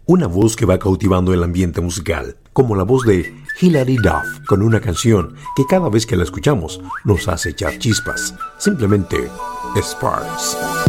Una voz que va cautivando el ambiente musical, como la voz de Hilary Duff, con una canción que cada vez que la escuchamos nos hace echar chispas. Simplemente Sparks.